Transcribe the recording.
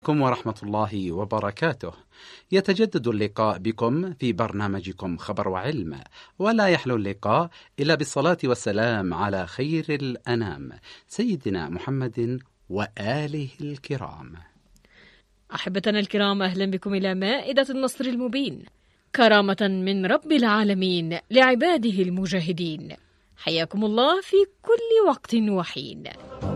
عليكم ورحمة الله وبركاته. يتجدد اللقاء بكم في برنامجكم خبر وعلم، ولا يحلو اللقاء إلا بالصلاة والسلام على خير الأنام سيدنا محمد وآله الكرام. أحبتنا الكرام، أهلا بكم إلى مائدة النصر المبين، كرامة من رب العالمين لعباده المجاهدين. حياكم الله في كل وقت وحين.